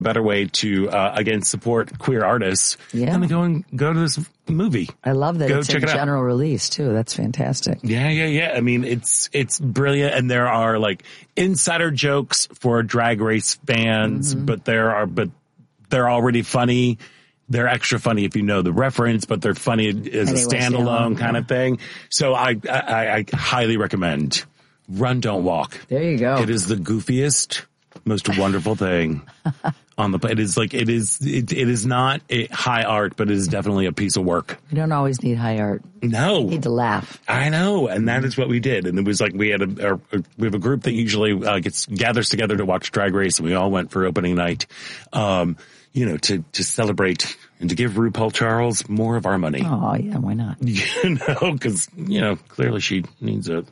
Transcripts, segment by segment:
better way to, again, support queer artists than to go to this movie. I love that it's in general release, too. That's fantastic. Yeah. I mean, it's brilliant. And there are, like, insider jokes for Drag Race fans, but they're already funny. They're extra funny if you know the reference, but they're funny as a standalone kind of thing. So I highly recommend Run, Don't Walk. There you go. It is the goofiest, most wonderful thing on the planet. It is not a high art, but it is definitely a piece of work. You don't always need high art. No. You need to laugh. I know. And that is what we did. And it was like we have a group that usually gathers together to watch Drag Race, and we all went for opening night. To celebrate and to give RuPaul Charles more of our money. Oh, yeah, why not? Because, clearly she needs it.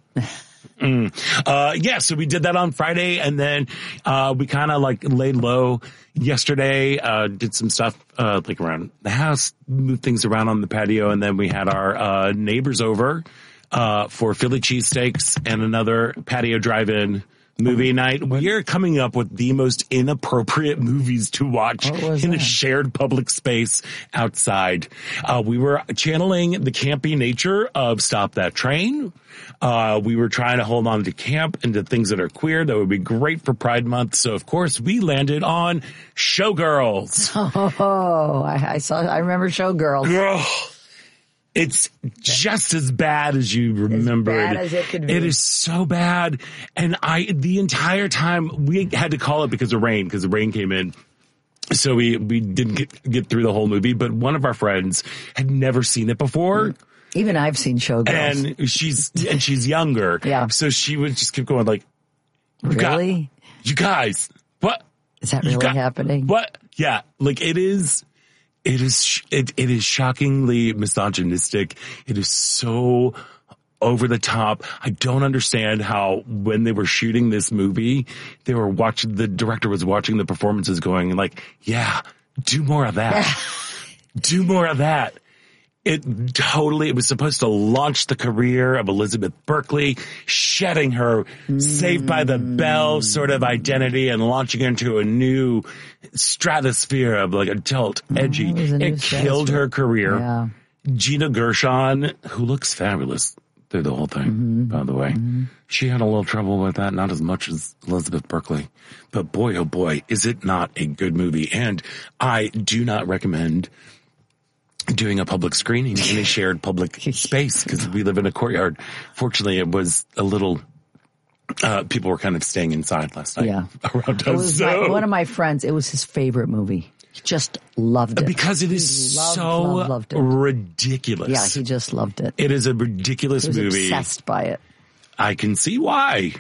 So we did that on Friday, and then we kind of like laid low yesterday, did some stuff like around the house, moved things around on the patio, and then we had our neighbors over for Philly cheesesteaks and another patio drive-in movie night. We are coming up with the most inappropriate movies to watch in a shared public space outside. We were channeling the campy nature of Stop That Train. We were trying to hold on to camp and to things that are queer that would be great for Pride Month. So, of course, we landed on Showgirls. Oh, I remember Showgirls. It's just as bad as you remember. As bad as it could be. It is so bad. And the entire time we had to call it because the rain came in. So we didn't get through the whole movie, but one of our friends had never seen it before. Even I've seen Showgirls. And she's younger. Yeah. So she would just keep going like, really? You guys, what? Is that really happening? What? Yeah. Like it is shockingly misogynistic. It is so over the top. I don't understand how when they were shooting this movie, the director was watching the performances going like, yeah, do more of that. Do more of that. It was supposed to launch the career of Elizabeth Berkley, shedding her Saved by the Bell sort of identity and launching into a new stratosphere of like adult, edgy. It killed her career. Yeah. Gina Gershon, who looks fabulous through the whole thing, by the way. She had a little trouble with that, not as much as Elizabeth Berkley. But boy, oh boy, is it not a good movie. And I do not recommend doing a public screening in a shared public space because we live in a courtyard. Fortunately, it was a little, people were kind of staying inside last night around us. One of my friends, it was his favorite movie. He just loved it. Because it is loved it. Ridiculous. Yeah, he just loved it. It is a ridiculous movie. He was obsessed by it. I can see why.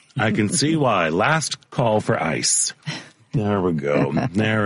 Last Call for Ice. There we go.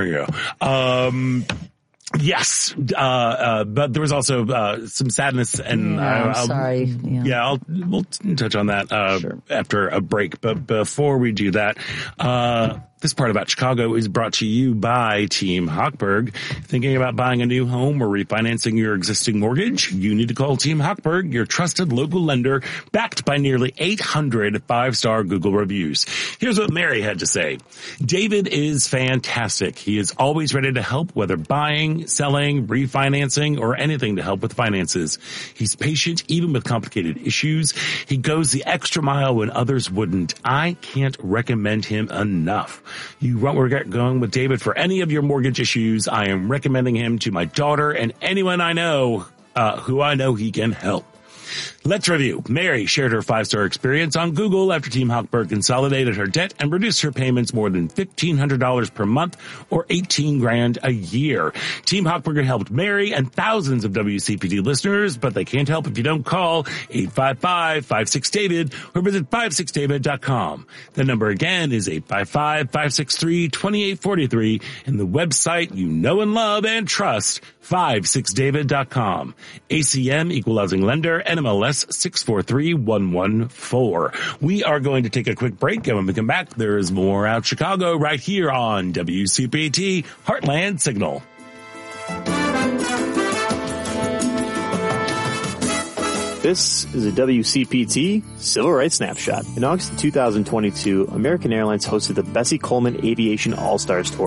Yes, but there was also some sadness, and I'm sorry. We'll touch on that after a break. But before we do that, this part about Chicago is brought to you by Team Hochberg. Thinking about buying a new home or refinancing your existing mortgage? You need to call Team Hochberg, your trusted local lender, backed by nearly 800 five-star Google reviews. Here's what Mary had to say. David is fantastic. He is always ready to help, whether buying, selling, refinancing, or anything to help with finances. He's patient, even with complicated issues. He goes the extra mile when others wouldn't. I can't recommend him enough. You won't regret going with David for any of your mortgage issues. I am recommending him to my daughter and anyone I know who I know he can help. Let's review. Mary shared her 5-star experience on Google after Team Hochberg consolidated her debt and reduced her payments more than $1,500 per month or $18,000 a year. Team Hochberg helped Mary and thousands of WCPT listeners, but they can't help if you don't call 855-56-DAVID or visit 56david.com. The number again is 855-563-2843 and the website you know and love and trust, 56david.com. ACM, Equal Housing Lender, NMLS 643114. We are going to take a quick break, and when we come back, there is more Out Chicago right here on WCPT Heartland Signal. This is a WCPT Civil Rights Snapshot. In August of 2022, American Airlines hosted the Bessie Coleman Aviation All-Stars Tour,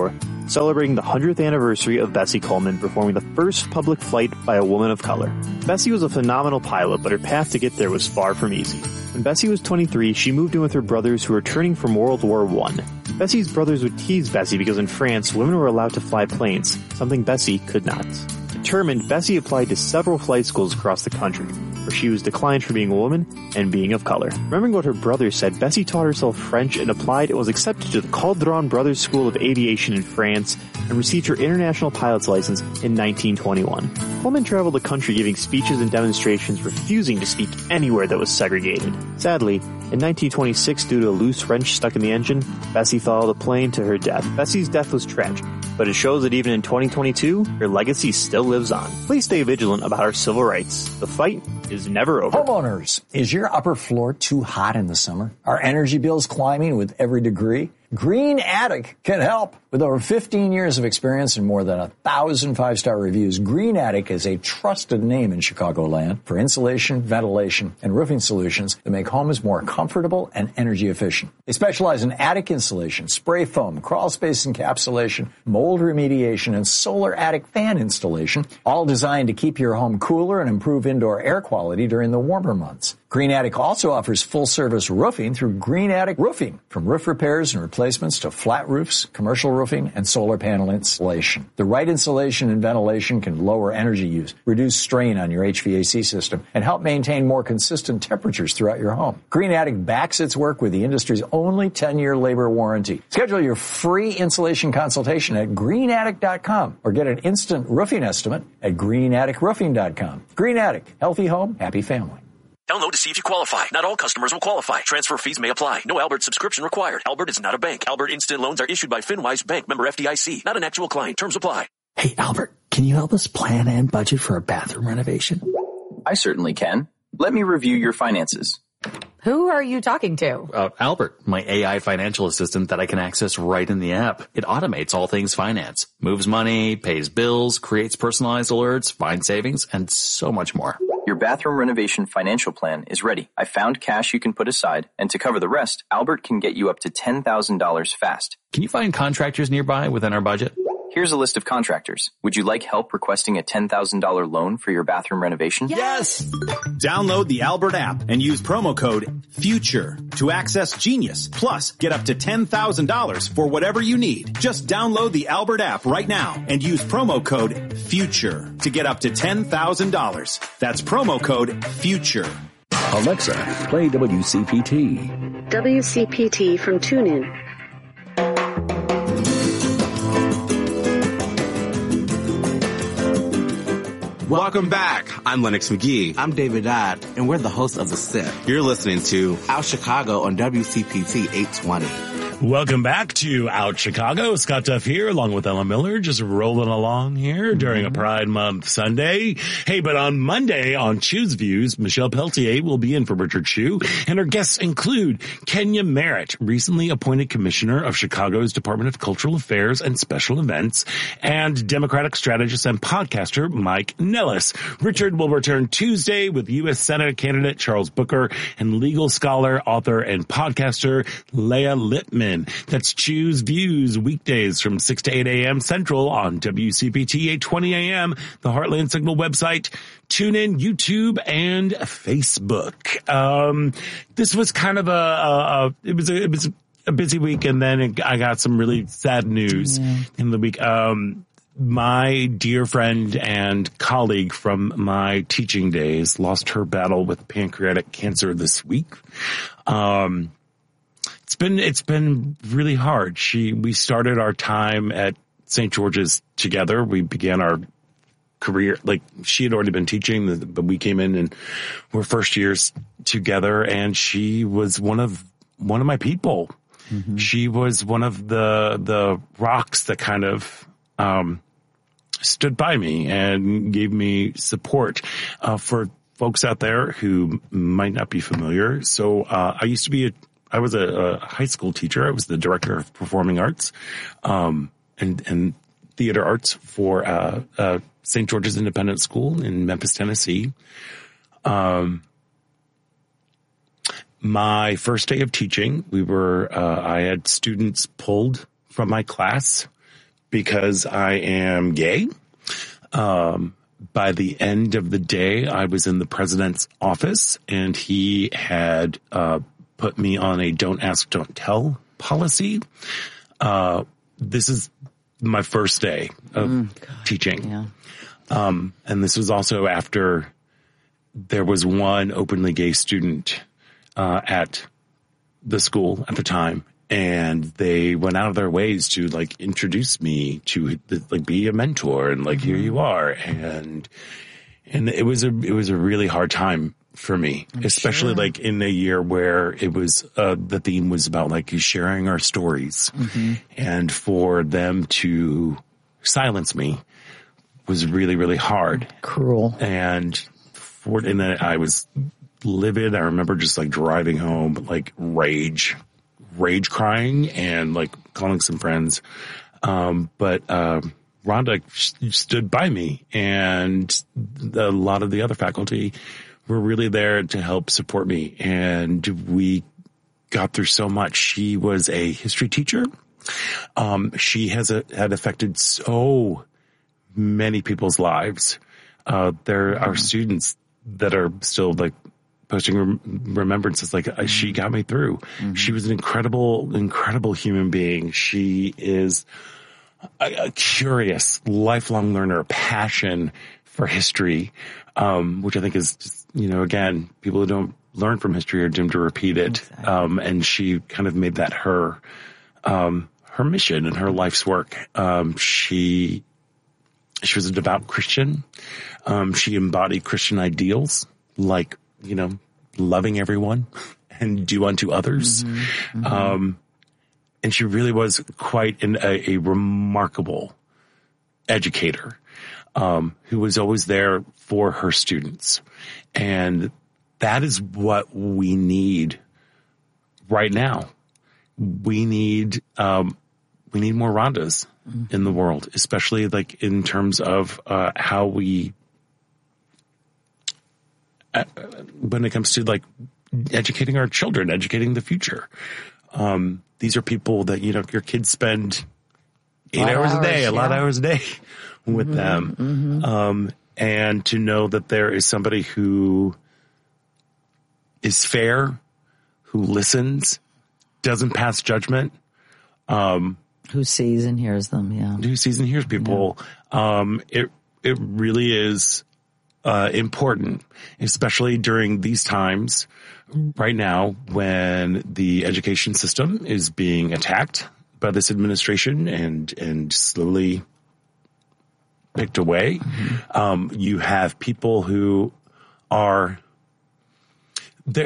celebrating the 100th anniversary of Bessie Coleman performing the first public flight by a woman of color. Bessie was a phenomenal pilot, but her path to get there was far from easy. When Bessie was 23, she moved in with her brothers who were returning from World War I. Bessie's brothers would tease Bessie because in France, women were allowed to fly planes, something Bessie could not. Determined, Bessie applied to several flight schools across the country, where she was declined for being a woman and being of color. Remembering what her brothers said, Bessie taught herself French and applied and was accepted to the Caudron Brothers School of Aviation in France and received her international pilot's license in 1921. Coleman traveled the country giving speeches and demonstrations, refusing to speak anywhere that was segregated. Sadly, in 1926, due to a loose wrench stuck in the engine, Bessie followed the plane to her death. Bessie's death was tragic, but it shows that even in 2022, her legacy still lives on. Please stay vigilant about our civil rights. The fight is never over. Homeowners, is your upper floor too hot in the summer? Are energy bills climbing with every degree? Green Attic can help. With over 15 years of experience and more than 1,000 five-star reviews, Green Attic is a trusted name in Chicagoland for insulation, ventilation, and roofing solutions that make homes more comfortable and energy efficient. They specialize in attic insulation, spray foam, crawl space encapsulation, mold remediation, and solar attic fan installation, all designed to keep your home cooler and improve indoor air quality during the warmer months. Green Attic also offers full-service roofing through Green Attic Roofing, from roof repairs and replacements to flat roofs, commercial roofing, and solar panel installation. The right insulation and ventilation can lower energy use, reduce strain on your HVAC system, and help maintain more consistent temperatures throughout your home. Green Attic backs its work with the industry's only 10-year labor warranty. Schedule your free insulation consultation at greenattic.com or get an instant roofing estimate at greenatticroofing.com. Green Attic, healthy home, happy family. Download to see if you qualify. Not all customers will qualify. Transfer fees may apply. No Albert subscription required. Albert is not a bank. Albert Instant Loans are issued by FinWise Bank, member FDIC. Not an actual client. Terms apply. Hey, Albert, can you help us plan and budget for a bathroom renovation? I certainly can. Let me review your finances. Who are you talking to? Albert, my AI financial assistant that I can access right in the app. It automates all things finance, moves money, pays bills, creates personalized alerts, finds savings, and so much more. Your bathroom renovation financial plan is ready. I found cash you can put aside, and to cover the rest, Albert can get you up to $10,000 fast. Can you find contractors nearby within our budget? Here's a list of contractors. Would you like help requesting a $10,000 loan for your bathroom renovation? Yes! Download the Albert app and use promo code FUTURE to access Genius. Plus, get up to $10,000 for whatever you need. Just download the Albert app right now and use promo code FUTURE to get up to $10,000. That's promo code FUTURE. Alexa, play WCPT. WCPT from TuneIn. Welcome back. I'm Lennox McGee. I'm David Dodd, and we're the hosts of The Sip. You're listening to Out Chicago on WCPT 820. Welcome back to Out Chicago. Scott Duff here, along with Ella Miller, just rolling along here during a Pride Month Sunday. Hey, but on Monday on Choose Views, Michelle Peltier will be in for Richard Chu, and her guests include Kenya Merritt, recently appointed Commissioner of Chicago's Department of Cultural Affairs and Special Events, and Democratic strategist and podcaster Mike Nellis. Richard will return Tuesday with U.S. Senate candidate Charles Booker and legal scholar, author, and podcaster Leah Lippman. That's Choose Views weekdays from 6 to 8 a.m. Central on WCPT 820 a.m., the Heartland Signal website, TuneIn, YouTube, and Facebook. This was kind of it was a busy week, and then I got some really sad news in the week. My dear friend and colleague from my teaching days lost her battle with pancreatic cancer this week. It's been really hard. We started our time at St. George's together. We began our career, like she had already been teaching, but we came in and we're first years together, and she was one of my people. Mm-hmm. She was one of the rocks that kind of, stood by me and gave me support, for folks out there who might not be familiar. So, I was a high school teacher. I was the director of performing arts, and theater arts for, St. George's Independent School in Memphis, Tennessee. My first day of teaching, I had students pulled from my class because I am gay. By the end of the day, I was in the president's office, and he had put me on a don't ask, don't tell policy. This is my first day of teaching. Yeah. And this was also after there was one openly gay student at the school at the time. And they went out of their ways to like introduce me to like be a mentor and like here you are, and it was a really hard time for me, especially like in a year where it was the theme was about like sharing our stories, and for them to silence me was really, really hard, cruel, and then I was livid. I remember just like driving home, like rage crying and like calling some friends. But Rhonda stood by me, and a lot of the other faculty were really there to help support me. And we got through so much. She was a history teacher. She had affected so many people's lives. There are students that are still like posting remembrances like she got me through. She was an incredible human being. She is a curious, lifelong learner, passion for history, which I think is just, again, people who don't learn from history are doomed to repeat it. Exactly. And she kind of made that her mission and her life's work. She was a devout Christian. She embodied Christian ideals like, loving everyone and do unto others. And she really was quite a remarkable educator, who was always there for her students. And that is what we need right now. We need more Rhondas in the world, especially like in terms of, how we, when it comes to like educating our children, educating the future. These are people that, your kids spend 8 hours a day, a lot of hours a day with them. And to know that there is somebody who is fair, who listens, doesn't pass judgment. Who sees and hears them. Yeah. Who sees and hears people. It really is important, especially during these times right now when the education system is being attacked by this administration and slowly picked away. You have people who are there.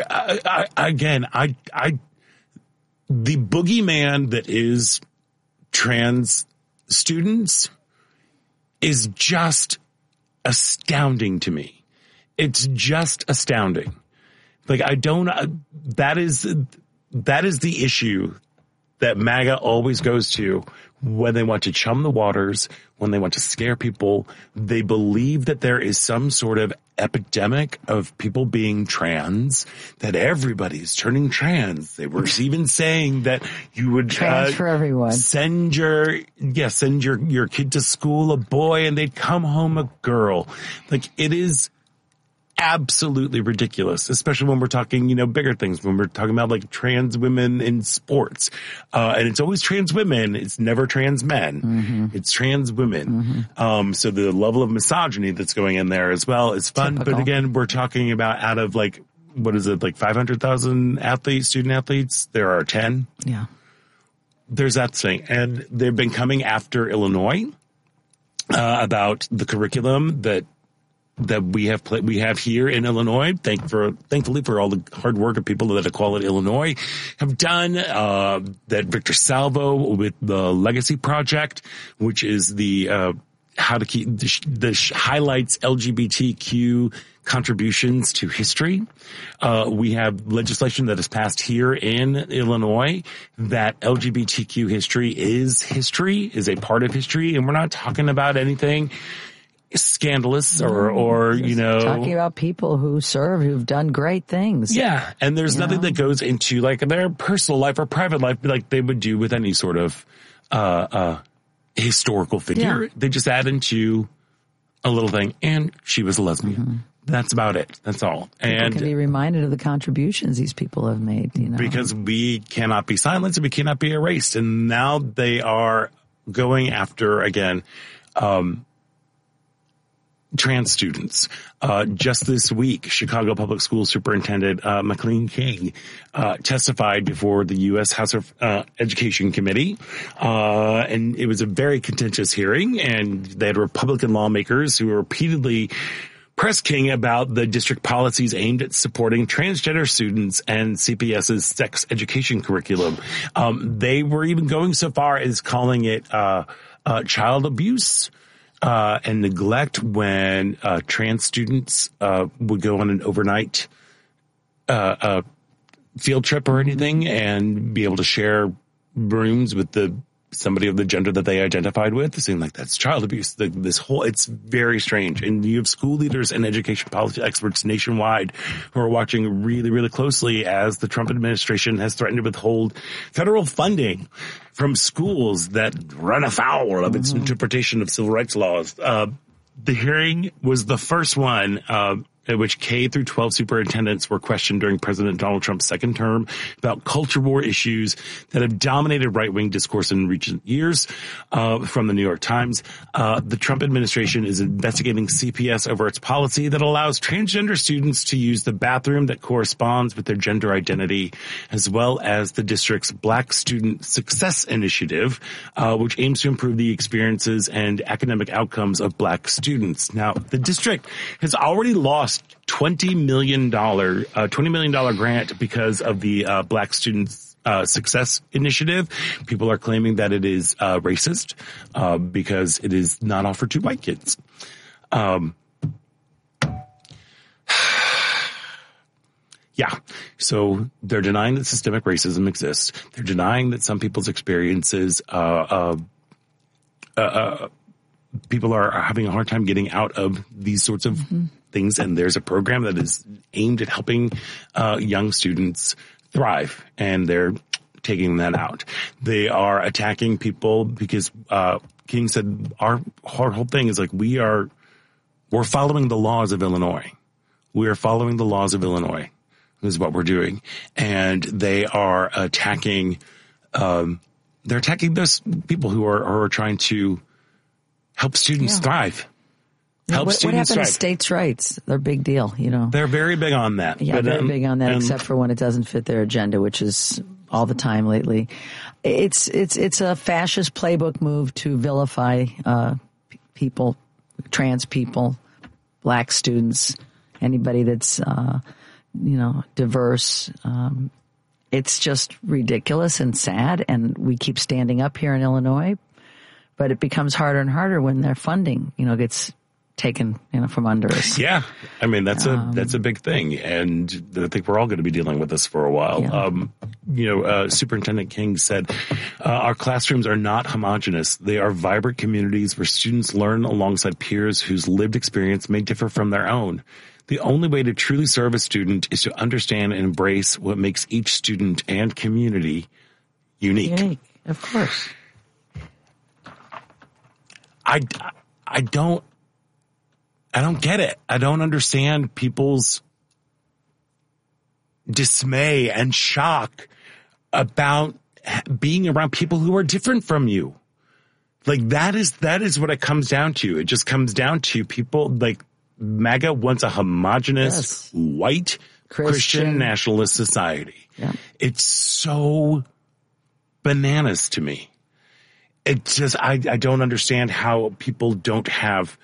The boogeyman that is trans students is just astounding to me. It's just astounding. Like that is the issue that MAGA always goes to when they want to chum the waters, when they want to scare people. They believe that there is some sort of epidemic of people being trans, that everybody's turning trans. They were even saying that you would trans for everyone. Send your kid to school a boy and they'd come home a girl. Like, it is absolutely ridiculous, especially when we're talking, bigger things, when we're talking about like trans women in sports. And it's always trans women. It's never trans men. It's trans women. So the level of misogyny that's going in there as well is fun. Typical. But again, we're talking about out of like, what is it? Like 500,000 student athletes. There are 10. Yeah. There's that thing. And they've been coming after Illinois, about the curriculum that we have here in Illinois. Thankfully for all the hard work of people that Equality Illinois have done, that Victor Salvo with the Legacy Project, which is the how to keep the highlights LGBTQ contributions to history. We have legislation that is passed here in Illinois that LGBTQ history is a part of history, and we're not talking about anything scandalous or talking about people who've done great things. Yeah. And there's nothing that goes into like their personal life or private life like they would do with any sort of historical figure. Yeah. They just add into a little thing, and she was a lesbian. Mm-hmm. That's about it. That's all. People can be reminded of the contributions these people have made, because we cannot be silenced and we cannot be erased. And now they are going after, again, trans students. Just this week, Chicago Public School Superintendent McLean King testified before the U.S. House of Education Committee, and it was a very contentious hearing, and they had Republican lawmakers who were repeatedly pressed King about the district policies aimed at supporting transgender students and CPS's sex education curriculum. They were even going so far as calling it child abuse and neglect when trans students would go on an overnight field trip or anything and be able to share rooms with somebody of the gender that they identified with, saying like that's child abuse. It's very strange. And you have school leaders and education policy experts nationwide who are watching really, really closely as the Trump administration has threatened to withhold federal funding from schools that run afoul of its interpretation of civil rights laws. The hearing was the first one at which K through 12 superintendents were questioned during President Donald Trump's second term about culture war issues that have dominated right-wing discourse in recent years. From the New York Times, the Trump administration is investigating CPS over its policy that allows transgender students to use the bathroom that corresponds with their gender identity, as well as the district's Black Student Success Initiative, which aims to improve the experiences and academic outcomes of Black students. Now, the district has already lost $20 million grant because of the Black Students Success Initiative. People are claiming that it is racist because it is not offered to white kids. Yeah. So they're denying that systemic racism exists. They're denying that some people's experiences people are having a hard time getting out of these sorts of things. And there's a program that is aimed at helping young students thrive, and they're taking that out. They are attacking people because King said our whole thing is like we're following the laws of Illinois. We are following the laws of Illinois is what we're doing. And they are attacking those people who are trying to help students thrive. What happened to states' rights? They're a big deal, They're very big on that. Yeah, very big on that, except for when it doesn't fit their agenda, which is all the time lately. It's a fascist playbook move to vilify people, trans people, Black students, anybody that's diverse. It's just ridiculous and sad, and we keep standing up here in Illinois. But it becomes harder and harder when their funding, gets taken, from under us. Yeah. I mean, that's a big thing. And I think we're all going to be dealing with this for a while. Yeah. Superintendent King said, our classrooms are not homogenous. They are vibrant communities where students learn alongside peers whose lived experience may differ from their own. The only way to truly serve a student is to understand and embrace what makes each student and community unique. Of course. I don't get it. I don't understand people's dismay and shock about being around people who are different from you. Like that is what it comes down to. It just comes down to people like MAGA wants a homogenous white Christian nationalist society. Yeah. It's so bananas to me. It's just, I don't understand how people don't have,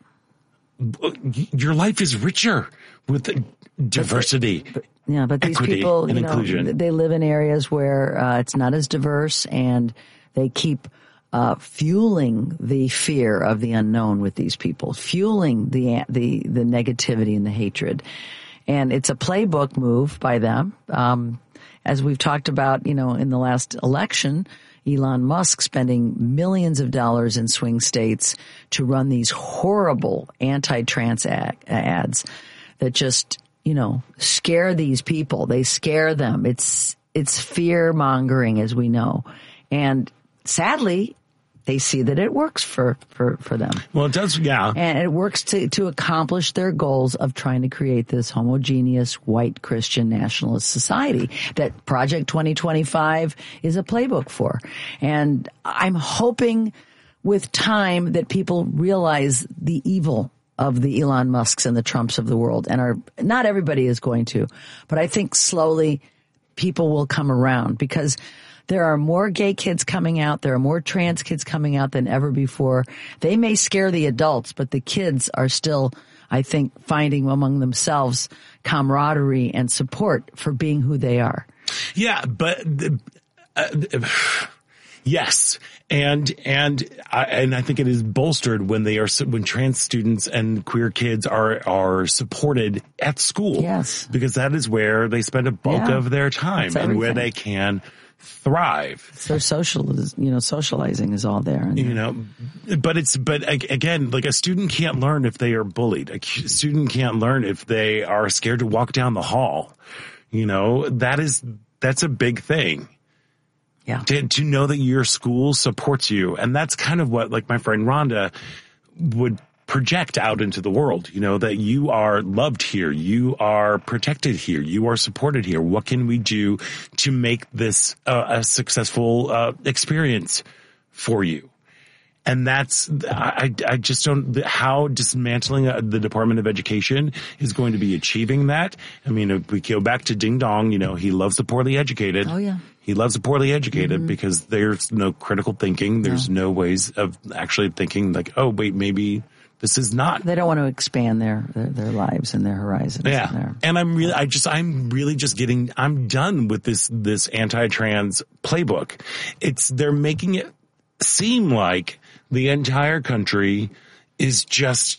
your life is richer with diversity. But these people, and inclusion. They live in areas where it's not as diverse, and they keep fueling the fear of the unknown with these people, fueling the negativity and the hatred. And it's a playbook move by them. As we've talked about, in the last election, Elon Musk spending millions of dollars in swing states to run these horrible anti-trans ads that just, scare these people. They scare them. It's fear mongering, as we know. And sadly, they see that it works for them. Well, it does, yeah. And it works to accomplish their goals of trying to create this homogeneous white Christian nationalist society that Project 2025 is a playbook for. And I'm hoping with time that people realize the evil of the Elon Musks and the Trumps of the world, and not everybody is going to, but I think slowly people will come around, because there are more gay kids coming out. There are more trans kids coming out than ever before. They may scare the adults, but the kids are still, I think, finding among themselves camaraderie and support for being who they are. Yeah, but yes, and I think it is bolstered when trans students and queer kids are supported at school. Yes, because that is where they spend a bulk of their time and where they can thrive. So socializing is all there. But again, like, a student can't learn if they are bullied. A student can't learn if they are scared to walk down the hall. That's a big thing. Yeah. To know that your school supports you. And that's kind of what, like, my friend Rhonda would project out into the world, that you are loved here. You are protected here. You are supported here. What can we do to make this a successful experience for you? And that's, I just don't, how dismantling the Department of Education is going to be achieving that. I mean, if we go back to Ding Dong, he loves the poorly educated. Oh, yeah. He loves the poorly educated because there's no critical thinking. There's no ways of actually thinking, like, oh, wait, maybe this is not. They don't want to expand their lives and their horizons. Yeah. And I'm done with this anti-trans playbook. They're making it seem like the entire country is just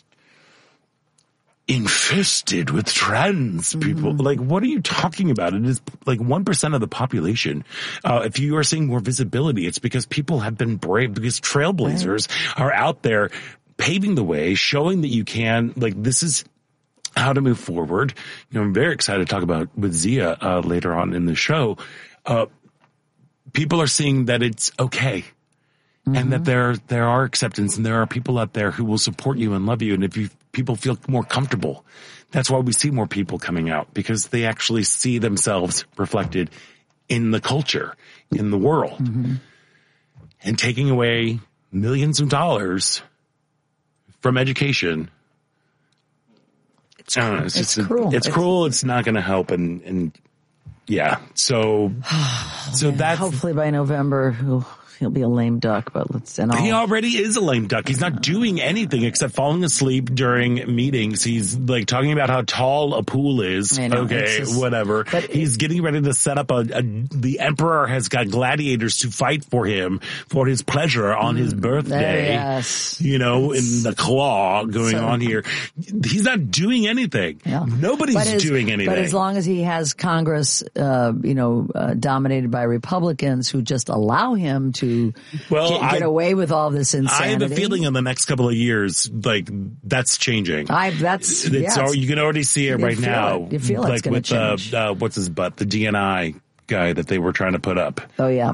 infested with trans people. Like, what are you talking about? It is like 1% of the population. If you are seeing more visibility, it's because people have been brave, because trailblazers are out there paving the way, showing that you can, like, this is how to move forward. I'm very excited to talk about with Zia later on in the show. People are seeing that it's okay. And that there are acceptance, and there are people out there who will support you and love you. And if people feel more comfortable, that's why we see more people coming out, because they actually see themselves reflected in the culture, in the world. And taking away millions of dollars from education. It's cruel. It's cruel. It's not going to help. And yeah. So that's hopefully by November he'll be a lame duck, but he already is a lame duck. He's not doing anything except falling asleep during meetings. He's like talking about how tall a pool is. Okay, whatever. But he's getting ready to set up the emperor has got gladiators to fight for him for his pleasure on his birthday. Yes. In the claw going on here. He's not doing anything. Yeah. Nobody's doing anything. But as long as he has Congress, dominated by Republicans who just allow him to get away with all this insanity. I have a feeling in the next couple of years, like, that's changing. You can already see it right now. You feel like it's going to change. What's his butt? The DNI guy that they were trying to put up. Oh yeah,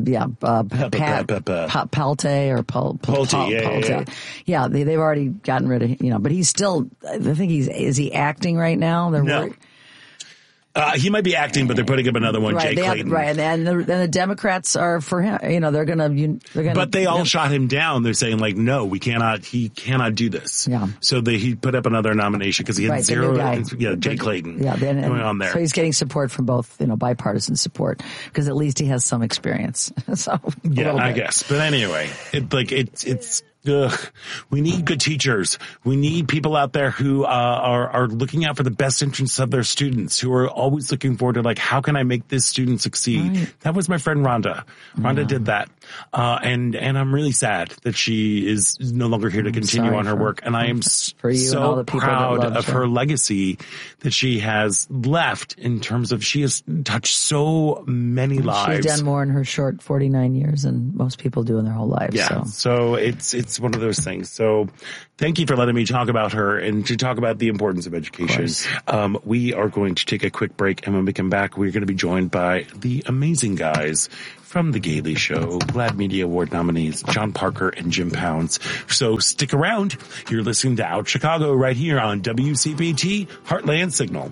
Palte or Pulte. Yeah, they've already gotten rid of but he's still. I think is he acting right now? No. He might be acting, but they're putting up another one, Jay Clayton. And the Democrats are for him. They're going to. But they all shot him down. They're saying, like, no, we cannot. He cannot do this. Yeah. So he put up another nomination because he had zero. Jay Clayton. Yeah, going on there. So he's getting support from both, bipartisan support, because at least he has some experience. I guess. But anyway, it's. Ugh. We need good teachers. We need people out there who are looking out for the best interests of their students, who are always looking forward to, like, how can I make this student succeed? Right. That was my friend Rhonda. Rhonda did that. And I'm really sad that she is no longer here to continue on her work. And I am so proud of her legacy that she has left, in terms of she has touched so many lives. She's done more in her short 49 years than most people do in their whole lives. Yeah. So it's it's one of those things. So thank you for letting me talk about her and to talk about the importance of education. We are going to take a quick break, and when we come back, we're going to be joined by the amazing guys from The Gailey Show, GLAAD Media Award nominees John Parker and Jim Pounds. So stick around. You're listening to Out Chicago right here on WCPT Heartland Signal.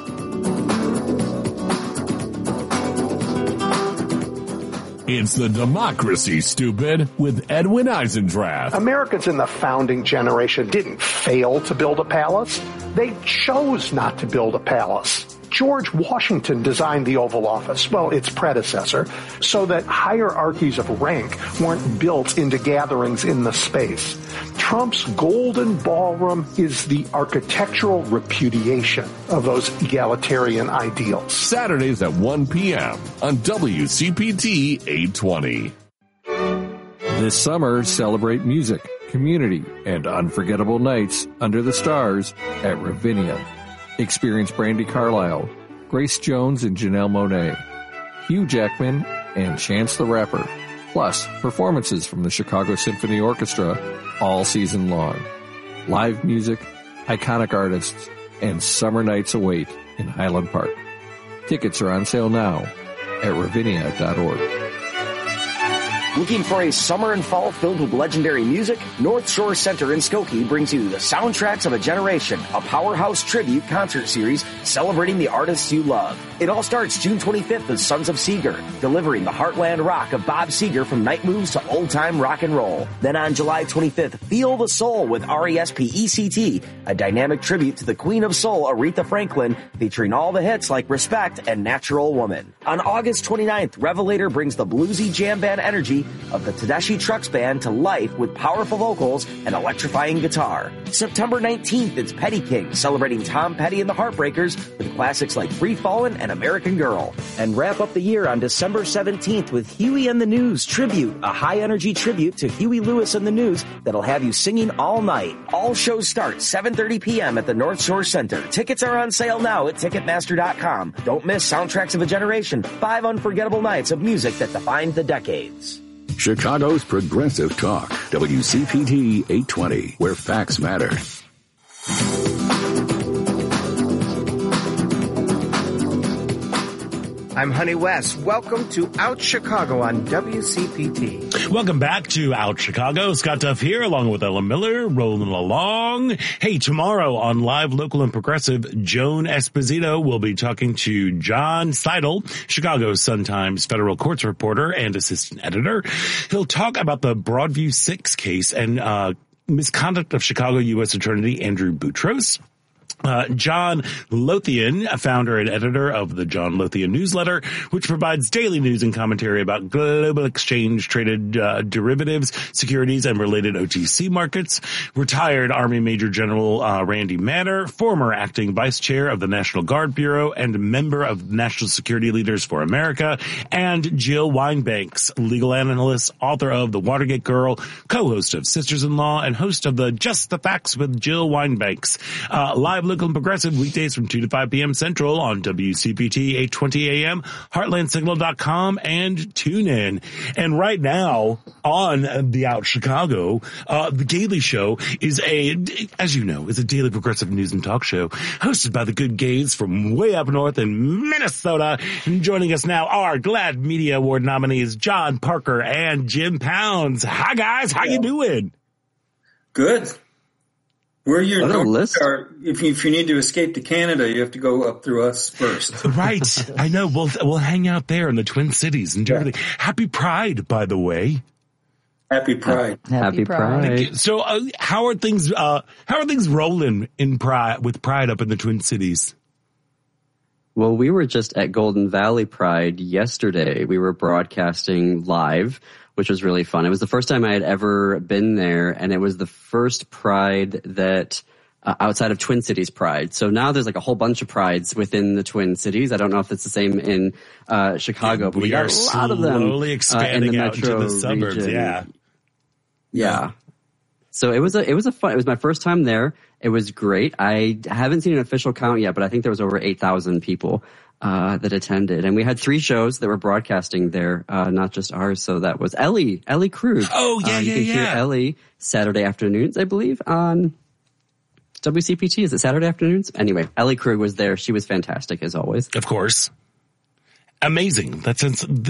It's the Democracy, Stupid, with Edwin Eisendrath. Americans in the founding generation didn't fail to build a palace. They chose not to build a palace. George Washington designed the Oval Office, well, its predecessor, so that hierarchies of rank weren't built into gatherings in the space. Trump's Golden Ballroom is the architectural repudiation of those egalitarian ideals. Saturdays at 1 p.m. on WCPT 820. This summer, celebrate music, community, and unforgettable nights under the stars at Ravinia. Experience Brandi Carlile, Grace Jones and Janelle Monáe, Hugh Jackman, and Chance the Rapper, plus performances from the Chicago Symphony Orchestra all season long. Live music, iconic artists, and summer nights await in Highland Park. Tickets are on sale now at ravinia.org. Looking for a summer and fall filled with legendary music? North Shore Center in Skokie brings you the Soundtracks of a Generation, a powerhouse tribute concert series celebrating the artists you love. It all starts June 25th with Sons of Seeger, delivering the heartland rock of Bob Seger from night moves to old-time rock and roll. Then on July 25th, Feel the Soul with RESPECT, a dynamic tribute to the Queen of Soul, Aretha Franklin, featuring all the hits like Respect and Natural Woman. On August 29th, Revelator brings the bluesy jam band energy of the Tedeschi Trucks Band to life with powerful vocals and electrifying guitar. September 19th, it's Petty King, celebrating Tom Petty and the Heartbreakers with classics like Free Fallin' and American Girl. And wrap up the year on December 17th with Huey and the News Tribute, a high-energy tribute to Huey Lewis and the News that'll have you singing all night. All shows start 7:30 p.m. at the North Shore Center. Tickets are on sale now at Ticketmaster.com. Don't miss Soundtracks of a Generation, 5 unforgettable nights of music that defined the decades. Chicago's Progressive Talk, WCPT 820, where facts matter. I'm Honey West. Welcome to Out Chicago on WCPT. Welcome back to Out Chicago. Scott Duff here, along with Ella Miller, rolling along. Hey, tomorrow on Live, Local, and Progressive, Joan Esposito will be talking to John Seidel, Chicago's Sun-Times federal courts reporter and assistant editor. He'll talk about the Broadview 6 case and misconduct of Chicago U.S. Attorney Andrew Boutros. John Lothian, founder and editor of the John Lothian newsletter, which provides daily news and commentary about global exchange traded derivatives, securities, and related OTC markets. Retired Army Major General Randy Manner, former acting vice chair of the National Guard Bureau and member of National Security Leaders for America, and Jill Wine-Banks, legal analyst, author of The Watergate Girl, co-host of Sisters-in-Law, and host of the Just the Facts with Jill Wine-Banks. Live, Local, and Progressive weekdays from 2 to 5 p.m. Central on WCPT 820 AM, heartlandsignal.com, and TuneIn. And right now on the Out Chicago, The Gailey Show is as you know, is a daily progressive news and talk show hosted by the good gays from way up north in Minnesota. And joining us now are GLAAD Media Award nominees John Parker and Jim Pounds. Hi guys, how you doing? Good. We're your North Star. If you need to escape to Canada, you have to go up through us first. Right. I know. We'll hang out there in the Twin Cities and do everything. Happy Pride, by the way. Happy Pride. Happy Pride. So, how are things rolling in Pride with Pride up in the Twin Cities? Well, we were just at Golden Valley Pride yesterday. We were broadcasting live, which was really fun. It was the first time I had ever been there, and it was the first Pride that outside of Twin Cities Pride. So now there's like a whole bunch of Prides within the Twin Cities. I don't know if it's the same in Chicago, but we got a lot of them slowly expanding in the out metro into the suburbs. region. Yeah. So it was my first time there. It was great. I haven't seen an official count yet, but I think there was over 8,000 people that attended. And we had 3 shows that were broadcasting there, not just ours. So that was Ellie Krug. Oh, yeah, you can hear Ellie Saturday afternoons, I believe, on WCPT. Is it Saturday afternoons? Anyway, Ellie Krug was there. She was fantastic, as always. Of course. Amazing. That's,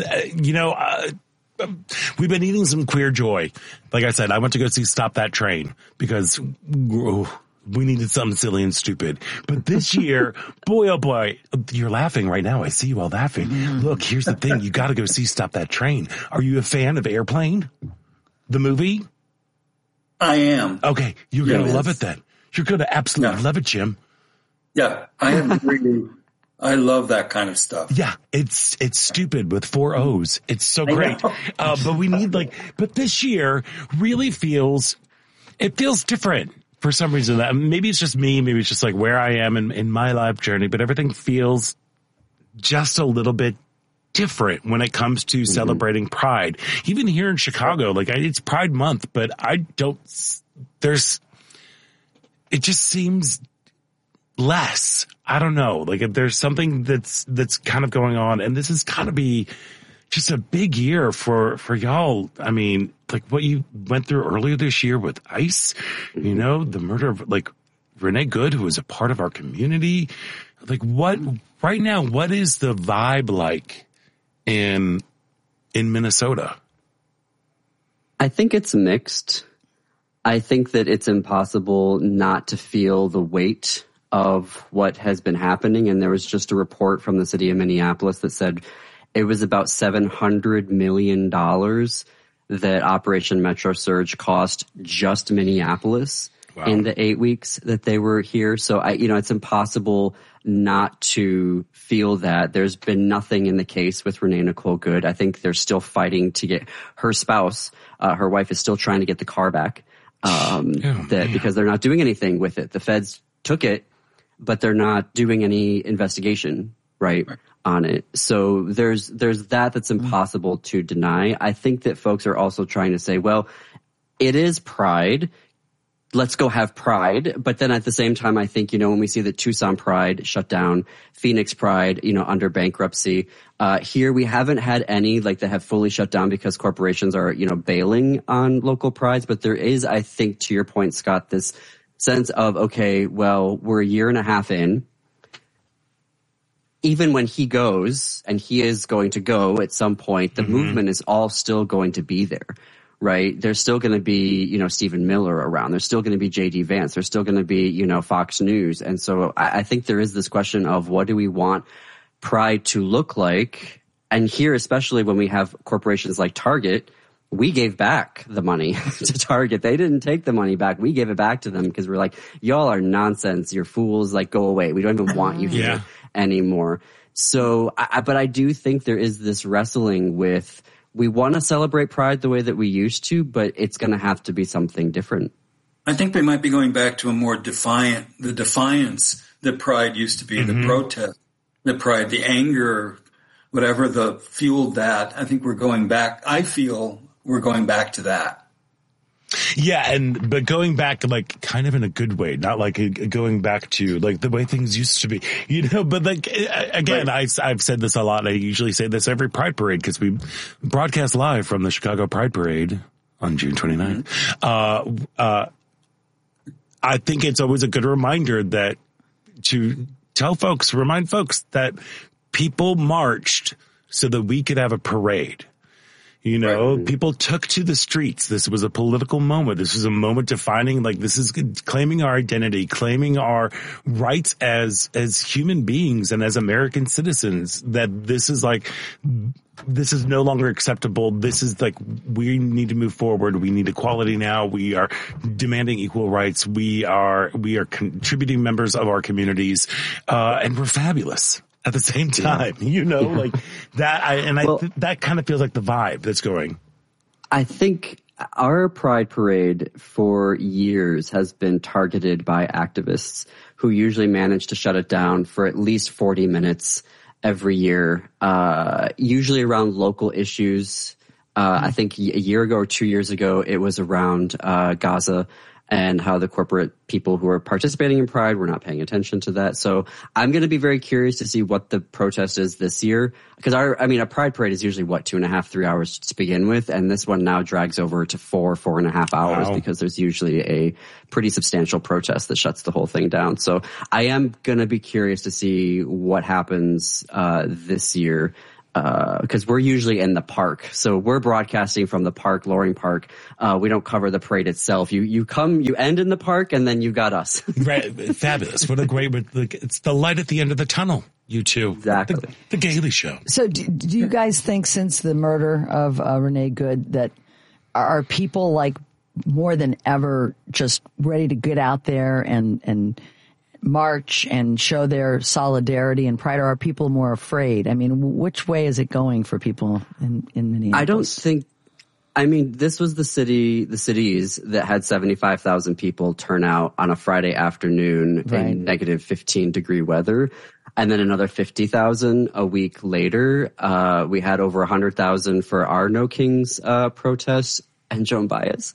we've been eating some queer joy. Like I said, I went to go see Stop That Train because we needed something silly and stupid. But this year, boy, oh boy, you're laughing right now. I see you all laughing. Look, here's the thing. You got to go see Stop That Train. Are you a fan of Airplane? The movie? I am. Okay. You're going to love it then. You're going to absolutely love it, Jim. Yeah. I love that kind of stuff. Yeah. It's stupid with 4 O's. It's so great. But we need but this year really feels different. For some reason, that maybe it's just me, maybe it's just like where I am in my life journey, but everything feels just a little bit different when it comes to celebrating Pride. Even here in Chicago, it's Pride Month, but it just seems less. I don't know. There's something that's kind of going on, and this has got to be just a big year for y'all. I mean, what you went through earlier this year with ICE, the murder of Renee Good, who was a part of our community. Right now, what is the vibe like in Minnesota? I think it's mixed. I think that it's impossible not to feel the weight of what has been happening. And there was just a report from the city of Minneapolis that said it was about $700 million that Operation Metro Surge cost just Minneapolis in the 8 weeks that they were here. So it's impossible not to feel that. There's been nothing in the case with Renee Nicole Good. I think they're still fighting to get her spouse. Her wife is still trying to get the car back. Because they're not doing anything with it. The feds took it, but they're not doing any investigation, right. on it. So there's that's impossible to deny. I think that folks are also trying to say, well, it is Pride. Let's go have Pride. But then at the same time, I think, when we see that Tucson Pride shut down, Phoenix Pride, under bankruptcy, here we haven't had any that have fully shut down because corporations are, bailing on local prides. But there is, I think, to your point, Scott, this sense of, okay, well, we're a year and a half in. Even when he goes, and he is going to go at some point, the movement is all still going to be there, right? There's still going to be, Stephen Miller around. There's still going to be J.D. Vance. There's still going to be, Fox News. And so I think there is this question of what do we want Pride to look like? And here, especially when we have corporations like Target, we gave back the money to Target. They didn't take the money back. We gave it back to them because we're like, y'all are nonsense. You're fools. Go away. We don't even want you here anymore. So, but I do think there is this wrestling with, we want to celebrate Pride the way that we used to, but it's going to have to be something different. I think they might be going back to a more the defiance that Pride used to be, the protest, the Pride, the anger, whatever the fueled that. I think we're going back. I feel we're going back to that. Yeah, but going back kind of in a good way, not going back to the way things used to be, but again, right. I've said this a lot. I usually say this every Pride Parade because we broadcast live from the Chicago Pride Parade on June 29th. I think it's always a good reminder that to remind folks that people marched so that we could have a parade. Right. People took to the streets. This was a political moment. This was a moment defining, this is claiming our identity, claiming our rights as human beings and as American citizens, that this is no longer acceptable. This is we need to move forward. We need equality now. We are demanding equal rights. We are contributing members of our communities, and we're fabulous. At the same time, that, that kind of feels like the vibe that's going. I think our Pride Parade for years has been targeted by activists who usually manage to shut it down for at least 40 minutes every year, usually around local issues. I think a year ago or 2 years ago, it was around Gaza and how the corporate people who are participating in Pride were not paying attention to that. So I'm going to be very curious to see what the protest is this year, because a Pride parade is usually 2.5, 3 hours to begin with, and this one now drags over to 4.5 hours because there's usually a pretty substantial protest that shuts the whole thing down. So I am going to be curious to see what happens this year. Because we're usually in the park. So we're broadcasting from the park, Loring Park. We don't cover the parade itself. You end in the park, and then you got us. Right. Fabulous. What a great, it's the light at the end of the tunnel, you two. Exactly. The Gailey Show. So do you guys think since the murder of Renee Good that are people like more than ever just ready to get out there and march and show their solidarity and pride, or are people more afraid? I mean, which way is it going for people in Minneapolis? I don't think, this was the cities that had 75,000 people turn out on a Friday afternoon in negative 15-degree weather. And then another 50,000 a week later. We had over 100,000 for our No Kings protest. And Joan Baez.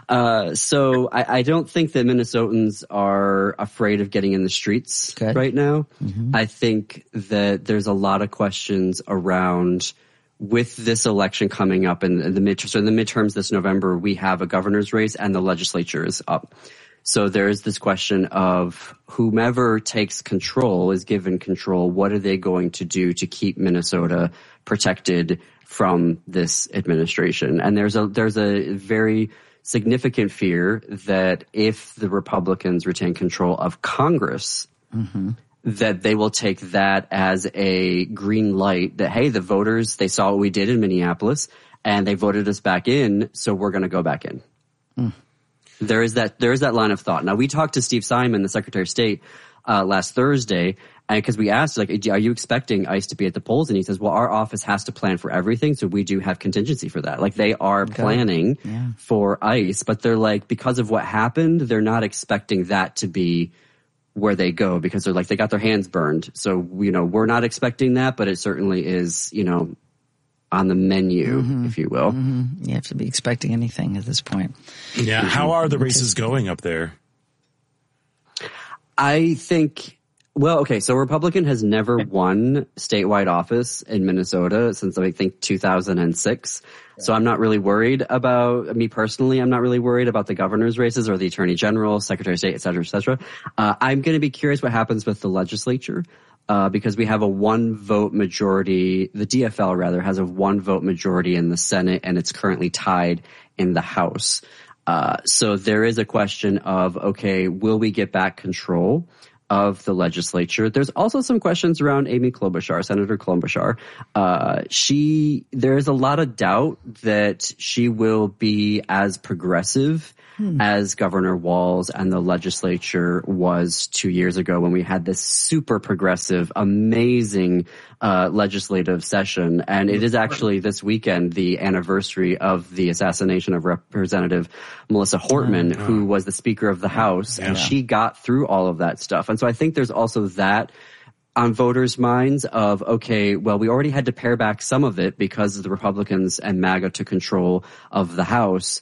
So I don't think that Minnesotans are afraid of getting in the streets right now. Mm-hmm. I think that there's a lot of questions around with this election coming up in the midterms. So in the midterms this November, we have a governor's race and the legislature is up. So there is this question of whomever takes control is given control. What are they going to do to keep Minnesota protected from this administration? And there's a very significant fear that if the Republicans retain control of Congress, that they will take that as a green light that, hey, the voters, they saw what we did in Minneapolis and they voted us back in, so we're going to go back in. There is that line of thought. Now, we talked to Steve Simon, the Secretary of State, last Thursday, and because we asked, are you expecting ICE to be at the polls? And he says, well, our office has to plan for everything, so we do have contingency for that. They are planning for ICE, but they're because of what happened, they're not expecting that to be where they go, because they're they got their hands burned. So, we're not expecting that, but it certainly is, on the menu, if you will. You have to be expecting anything at this point. Yeah. How are the races going up there? I think, so Republican has never won statewide office in Minnesota since, I think, 2006. So I'm not really worried about, me personally, I'm not really worried about the governor's races or the attorney general, secretary of state, et cetera, et cetera. I'm going to be curious what happens with the legislature. Because we have a 1-vote majority, the DFL rather has a 1-vote majority in the Senate, and it's currently tied in the House. So there is a question of, will we get back control of the legislature? There's also some questions around Amy Klobuchar, Senator Klobuchar. There is a lot of doubt that she will be as progressive as Governor Walz and the legislature was 2 years ago when we had this super progressive, amazing legislative session. And it is actually this weekend the anniversary of the assassination of Representative Melissa Hortman, who was the Speaker of the House, and she got through all of that stuff. And so I think there's also that on voters' minds of, we already had to pare back some of it because the Republicans and MAGA took control of the House.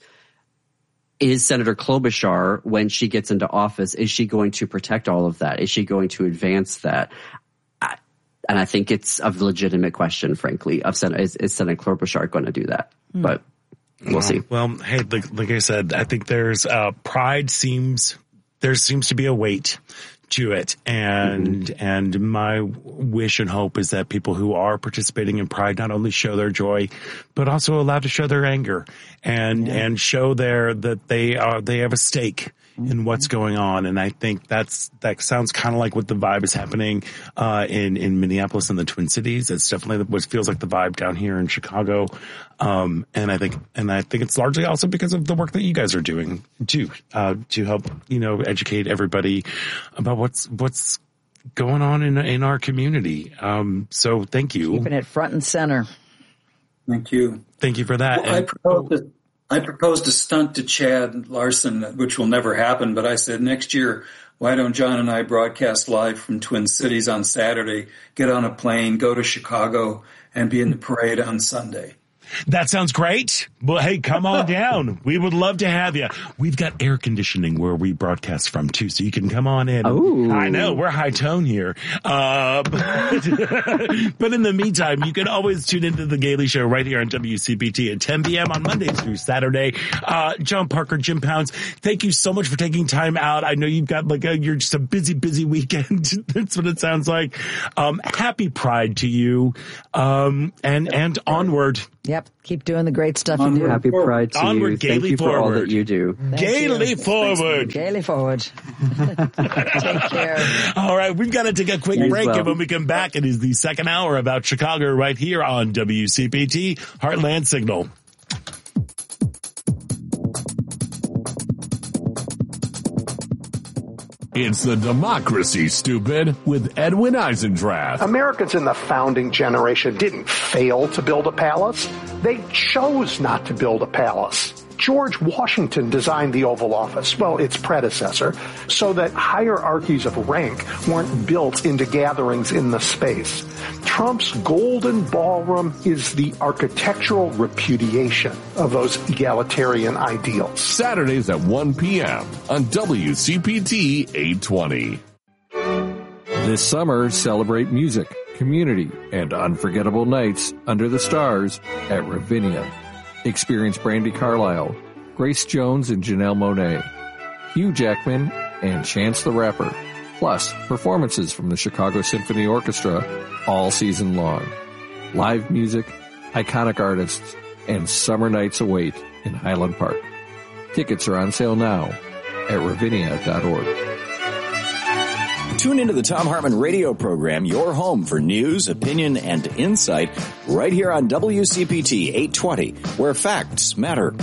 Is Senator Klobuchar, when she gets into office, is she going to protect all of that? Is she going to advance that? And I think it's a legitimate question, frankly, is Senator Klobuchar going to do that? But we'll see. Well, hey, like I said, I think there's pride there seems to be a weight to it. And my wish and hope is that people who are participating in Pride not only show their joy, but also allowed to show their anger and show that they have a stake in what's going on. And I think that sounds kind of like what the vibe is happening in Minneapolis and the Twin Cities. It's definitely what feels like the vibe down here in Chicago. And I think it's largely also because of the work that you guys are doing too, to help, educate everybody about what's going on in our community. So thank you. Keeping it front and center. Thank you. Thank you for that. Well, I proposed a stunt to Chad Larson, which will never happen, but I said next year, why don't John and I broadcast live from Twin Cities on Saturday, get on a plane, go to Chicago, and be in the parade on Sunday? That sounds great. Well, hey, come on down. We would love to have you. We've got air conditioning where we broadcast from too, so you can come on in. Oh, I know we're high tone here. But in the meantime, you can always tune into the Gailey Show right here on WCPT at 10 p.m. on Mondays through Saturday. John Parker, Jim Pounds, thank you so much for taking time out. I know you've got you're just a busy weekend. That's what it sounds like. Happy Pride to you. And onward. Yep. Keep doing the great stuff you do. Happy Pride to onward, you. Gaily Thank you forward. for all that you do. Gaily forward. Gaily forward. Take care. All right. We've got to take a quick break. And when we come back, it is the second hour about Chicago right here on WCPT Heartland Signal. It's the Democracy, Stupid, with Edwin Eisendrath. Americans in the founding generation didn't fail to build a palace. They chose not to build a palace. George Washington designed the Oval Office, well, its predecessor, so that hierarchies of rank weren't built into gatherings in the space. Trump's Golden Ballroom is the architectural repudiation of those egalitarian ideals. Saturdays at 1 p.m. on WCPT 820. This summer, celebrate music, community, and unforgettable nights under the stars at Ravinia. Experience Brandi Carlile, Grace Jones and Janelle Monáe, Hugh Jackman, and Chance the Rapper, plus performances from the Chicago Symphony Orchestra all season long. Live music, iconic artists, and summer nights await in Highland Park. Tickets are on sale now at ravinia.org. Tune into the Thom Hartmann radio program, your home for news, opinion, and insight, right here on WCPT 820, where facts matter.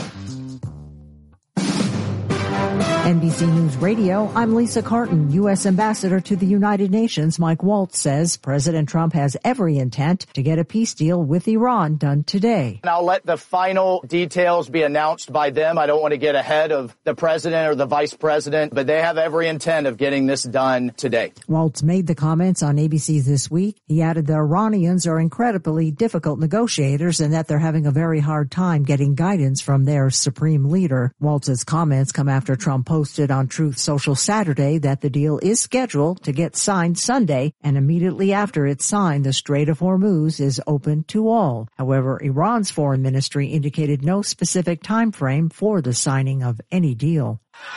NBC News Radio, I'm Lisa Carton. U.S. Ambassador to the United Nations Mike Waltz says President Trump has every intent to get a peace deal with Iran done today. And I'll let the final details be announced by them. I don't want to get ahead of the president or the vice president, but they have every intent of getting this done today. Waltz made the comments on ABC This Week. He added the Iranians are incredibly difficult negotiators and that they're having a very hard time getting guidance from their supreme leader. Waltz's comments come after Trump posted on Truth Social Saturday that the deal is scheduled to get signed Sunday, and immediately after it's signed, the Strait of Hormuz is open to all. However, Iran's foreign ministry indicated no specific time frame for the signing of any deal.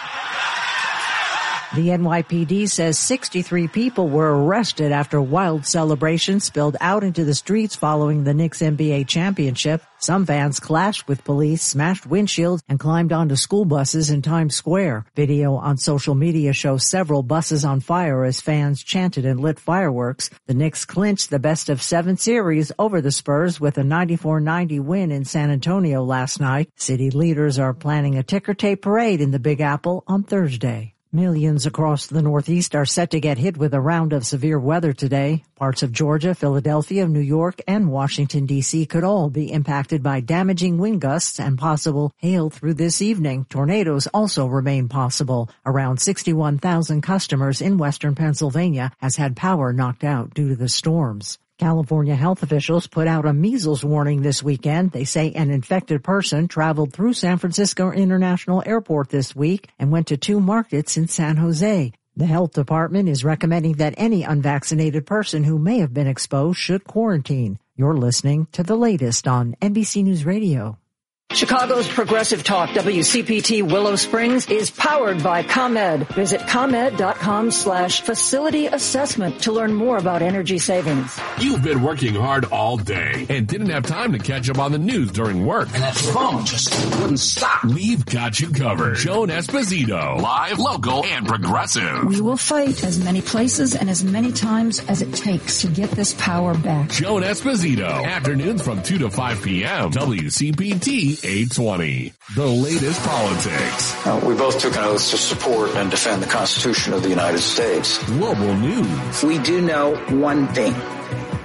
The NYPD says 63 people were arrested after wild celebrations spilled out into the streets following the Knicks NBA championship. Some fans clashed with police, smashed windshields, and climbed onto school buses in Times Square. Video on social media shows several buses on fire as fans chanted and lit fireworks. The Knicks clinched the best-of-7 series over the Spurs with a 94-90 win in San Antonio last night. City leaders are planning a ticker tape parade in the Big Apple on Thursday. Millions across the Northeast are set to get hit with a round of severe weather today. Parts of Georgia, Philadelphia, New York, and Washington, D.C. could all be impacted by damaging wind gusts and possible hail through this evening. Tornadoes also remain possible. Around 61,000 customers in western Pennsylvania has had power knocked out due to the storms. California health officials put out a measles warning this weekend. They say an infected person traveled through San Francisco International Airport this week and went to 2 markets in San Jose. The health department is recommending that any unvaccinated person who may have been exposed should quarantine. You're listening to the latest on NBC News Radio. Chicago's Progressive Talk, WCPT Willow Springs, is powered by ComEd. Visit ComEd.com/facility assessment to learn more about energy savings. You've been working hard all day and didn't have time to catch up on the news during work. And that phone just wouldn't stop. We've got you covered. Joan Esposito, live, local, and progressive. We will fight as many places and as many times as it takes to get this power back. Joan Esposito, afternoons from 2 to 5 p.m. WCPT 820. The latest politics. We both took an oath to support and defend the Constitution of the United States. Global news. We do know one thing.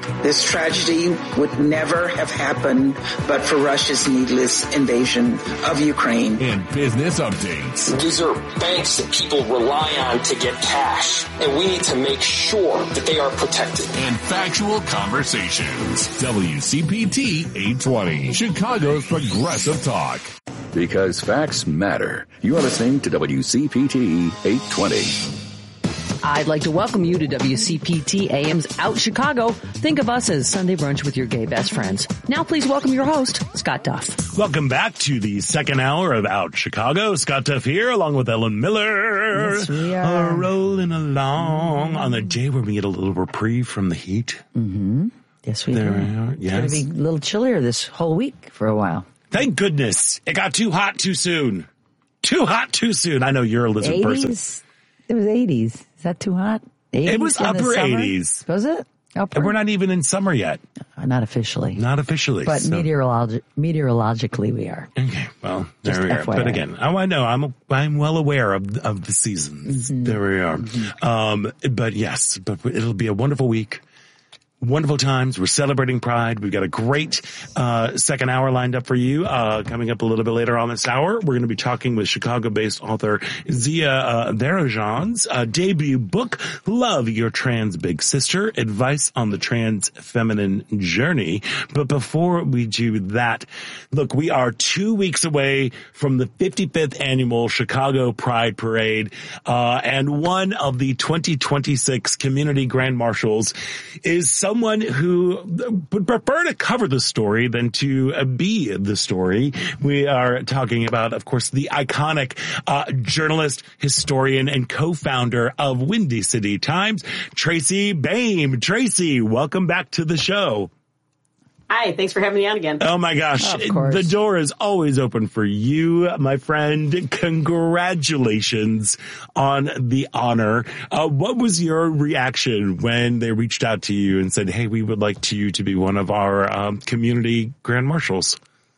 This tragedy would never have happened but for Russia's needless invasion of Ukraine. And business updates. These are banks that people rely on to get cash, and we need to make sure that they are protected. And factual conversations. WCPT 820, Chicago's Progressive Talk. Because facts matter. You are listening to WCPT 820. I'd like to welcome you to WCPT AM's Out Chicago. Think of us as Sunday brunch with your gay best friends. Now please welcome your host, Scott Duff. Welcome back to the second hour of Out Chicago. Scott Duff here along with Ellen Miller. Yes, we are. Rolling along on the day where we get a little reprieve from the heat. Mm-hmm. Yes, we there do. We are. Yes. It's going to be a little chillier this whole week for a while. Thank goodness. It got too hot too soon. Too hot too soon. I know you're a lizard 80s? person. It was 80s. Is that too hot? 80s it was upper 80s. Was it? Upper? And we're not even in summer yet. Not officially. Not officially. But so. Meteorologically we are. Okay. Well, there Just we are. FYI. But again, I know I'm well aware of the seasons. Mm-hmm. There we are. Mm-hmm. But yes, but it'll be a wonderful week. Wonderful times. We're celebrating Pride. We've got a great second hour lined up for you. Coming up a little bit later on this hour, we're going to be talking with Chicago-based author Zia Darajan's debut book, Love Your Trans Big Sister, Advice on the Trans Feminine Journey. But before we do that, look, we are 2 weeks away from the 55th annual Chicago Pride Parade, and one of the 2026 Community Grand Marshals is someone who would prefer to cover the story than to be the story. We are talking about, of course, the iconic journalist, historian, and co-founder of Windy City Times, Tracy Baim. Tracy, welcome back to the show. Hi, thanks for having me on again. Oh my gosh. The door is always open for you, my friend. Congratulations on the honor. What was your reaction when they reached out to you and said, hey, we would like you to be one of our community grand marshals?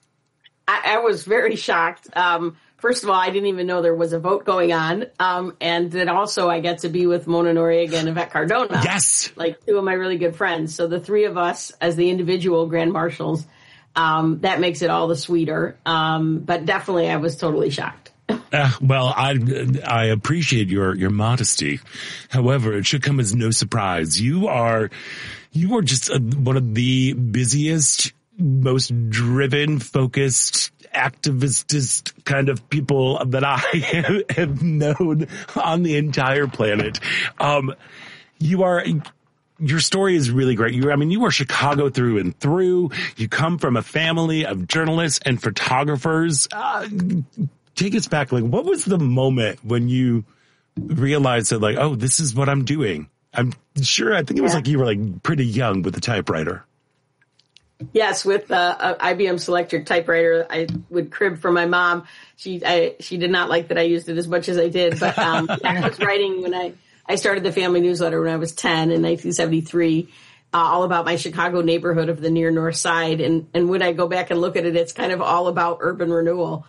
I was very shocked. First of all, I didn't even know there was a vote going on. And then also I get to be with Mona Noriega and Yvette Cardona. Yes. Like two of my really good friends. So the three of us as the individual grand marshals, that makes it all the sweeter. But definitely I was totally shocked. Well, I appreciate your modesty. However, it should come as no surprise. You are just one of the busiest, most driven, focused, activist kind of people that I have known on the entire planet. Your story is really great. You are Chicago through and through. You come from a family of journalists and photographers. Take us back. Like, what was the moment when you realized that, like, oh, this is what I'm doing? I think it was like you were like pretty young with the typewriter. Yes, with IBM Selectric typewriter, I would crib from my mom. She did not like that I used it as much as I did, but I was writing when I started the family newsletter when I was 10 in 1973, all about my Chicago neighborhood of the near North Side. And when I go back and look at it, it's kind of all about urban renewal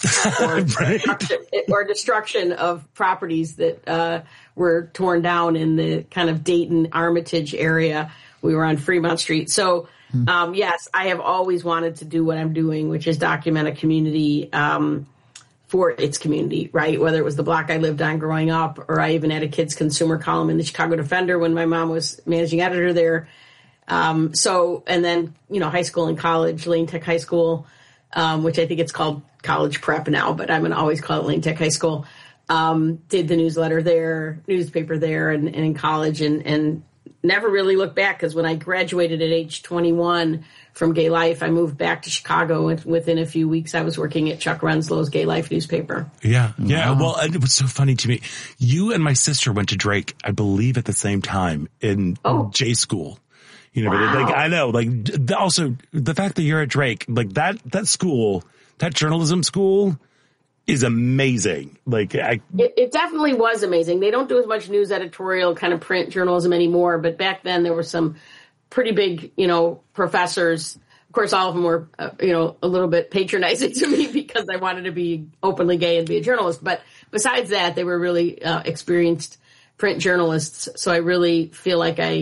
or destruction of properties that were torn down in the kind of Dayton Armitage area. We were on Fremont Street. So yes, I have always wanted to do what I'm doing, which is document a community for its community, right? Whether it was the block I lived on growing up, or I even had a kids' consumer column in the Chicago Defender when my mom was managing editor there. And then, high school and college, Lane Tech High School, which I think it's called college prep now, but I'm going to always call it Lane Tech High School. Did the newsletter there, newspaper there, and in college, and never really looked back, because when I graduated at age 21 from Gay Life, I moved back to Chicago, and within a few weeks I was working at Chuck Renslow's Gay Life newspaper. Yeah. Yeah. Wow. Well, it was so funny to me. You and my sister went to Drake, I believe, at the same time in J school. Wow. But I know, also the fact that you're at Drake, that school, that journalism school is amazing. It definitely was amazing. They don't do as much news editorial kind of print journalism anymore, but back then there were some pretty big, professors. Of course, all of them were, a little bit patronizing to me because I wanted to be openly gay and be a journalist. But besides that, they were really experienced print journalists. So I really feel like I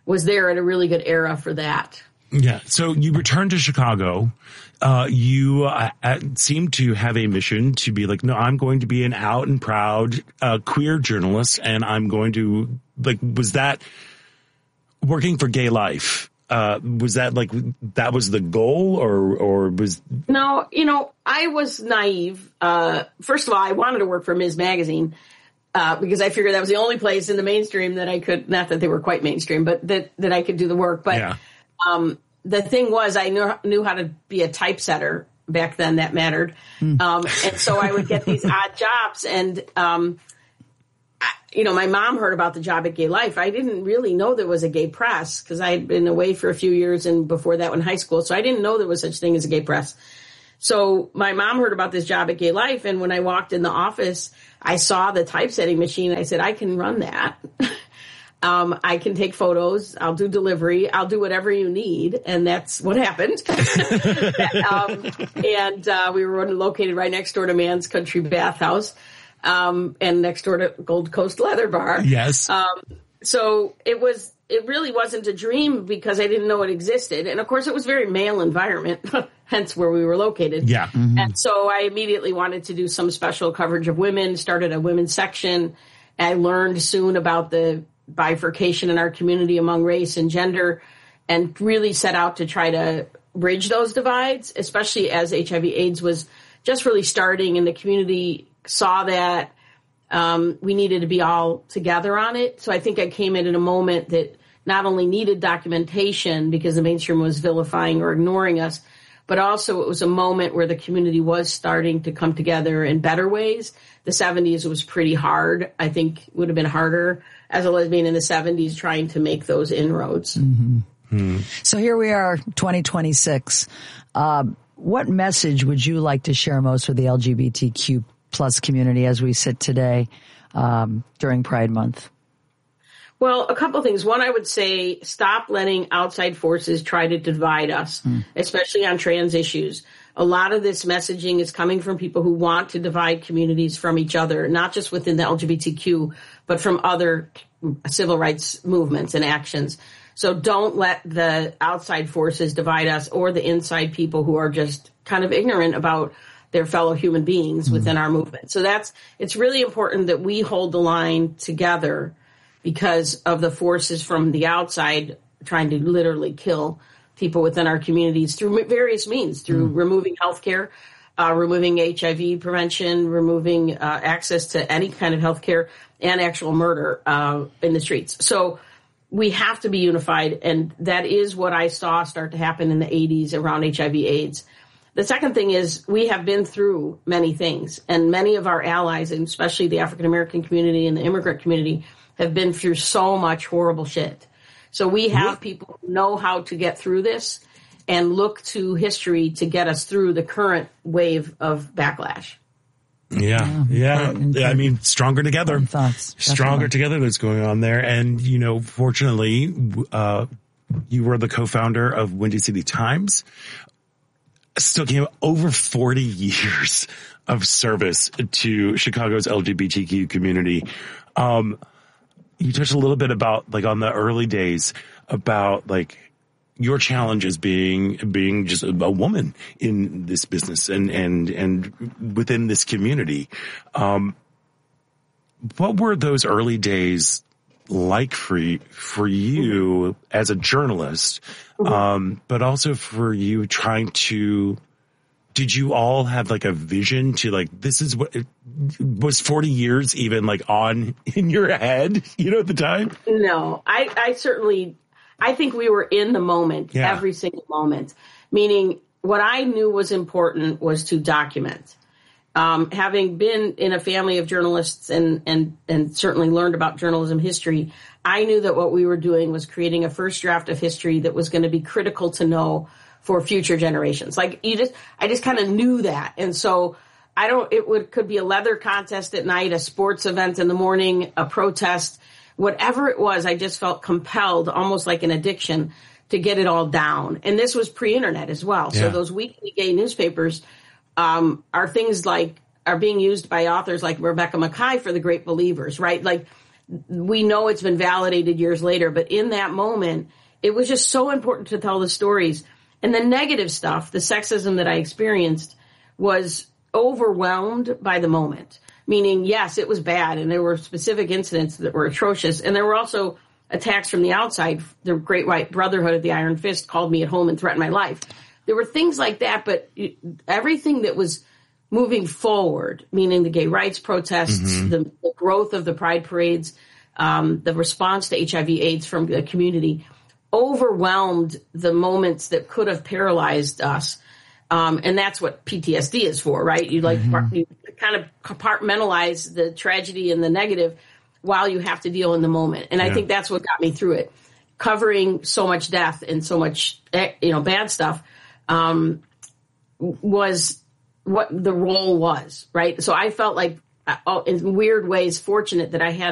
was there at a really good era for that. Yeah. So you returned to Chicago. You seem to have a mission to be like, no, I'm going to be an out and proud queer journalist, and I'm going to was that working for Gay Life? Was that that was the goal, or was? No, I was naive. First of all, I wanted to work for Ms. Magazine. Because I figured that was the only place in the mainstream that I could, not that they were quite mainstream, but that I could do the work. But the thing was, I knew how to be a typesetter back then. That mattered. And so I would get these odd jobs. And, my mom heard about the job at Gay Life. I didn't really know there was a gay press because I had been away for a few years and before that in high school. So I didn't know there was such thing as a gay press. So my mom heard about this job at Gay Life, and when I walked in the office, I saw the typesetting machine. I said, I can run that. I can take photos. I'll do delivery. I'll do whatever you need. And that's what happened. We were located right next door to Man's Country Bathhouse, and next door to Gold Coast Leather Bar. Yes. So it really wasn't a dream because I didn't know it existed. And of course it was a very male environment, hence where we were located. Yeah. Mm-hmm. And so I immediately wanted to do some special coverage of women, started a women's section. I learned soon about the bifurcation in our community among race and gender, and really set out to try to bridge those divides, especially as HIV/AIDS was just really starting and the community saw that we needed to be all together on it. So I think I came in at a moment that not only needed documentation because the mainstream was vilifying or ignoring us, but also it was a moment where the community was starting to come together in better ways. The 70s was pretty hard. I think it would have been harder as a lesbian in the 70s trying to make those inroads. Mm-hmm. Mm-hmm. So here we are, 2026. What message would you like to share most with the LGBTQ plus community as we sit today during Pride Month? Well, a couple of things. One, I would say stop letting outside forces try to divide us, especially on trans issues. A lot of this messaging is coming from people who want to divide communities from each other, not just within the LGBTQ, but from other civil rights movements and actions. So don't let the outside forces divide us or the inside people who are just kind of ignorant about their fellow human beings within our movement. So it's really important that we hold the line together because of the forces from the outside trying to literally kill people within our communities through various means, through removing healthcare, removing HIV prevention, removing access to any kind of healthcare, and actual murder in the streets. So we have to be unified, and that is what I saw start to happen in the 80s around HIV/AIDS. The second thing is we have been through many things, and many of our allies, and especially the African-American community and the immigrant community, have been through so much horrible shit. So we have people who know how to get through this and look to history to get us through the current wave of backlash. Yeah. I mean, stronger together. Stronger together that's going on there. And, fortunately, you were the co-founder of Windy City Times. Still came over 40 years of service to Chicago's LGBTQ community. You touched a little bit about, on the early days, about, your challenges being just a woman in this business and within this community. What were those early days like for you as a journalist, but also for you trying to, did you all have a vision to this is what was 40 years even on in your head, at the time? No, I think we were in the moment, every single moment, meaning what I knew was important was to document. Having been in a family of journalists and certainly learned about journalism history, I knew that what we were doing was creating a first draft of history that was going to be critical to know for future generations. I just kind of knew that. And so could be a leather contest at night, a sports event in the morning, a protest, whatever it was. I just felt compelled, almost like an addiction, to get it all down. And this was pre-internet as well. Yeah. So those weekly gay newspapers, are things are being used by authors like Rebecca Makkai for the Great Believers, right? we know it's been validated years later, but in that moment, it was just so important to tell the stories. And the negative stuff, the sexism that I experienced, was overwhelmed by the moment. Meaning, yes, it was bad, and there were specific incidents that were atrocious, and there were also attacks from the outside. The Great White Brotherhood of the Iron Fist called me at home and threatened my life. There were things like that, but everything that was moving forward, meaning the gay rights protests, the growth of the pride parades, the response to HIV/AIDS from the community, overwhelmed the moments that could have paralyzed us. And that's what PTSD is for, right? You you kind of compartmentalize the tragedy and the negative while you have to deal in the moment. And I think that's what got me through it. Covering so much death and so much, bad stuff, was what the role was, right? So I felt like, in weird ways, fortunate that I had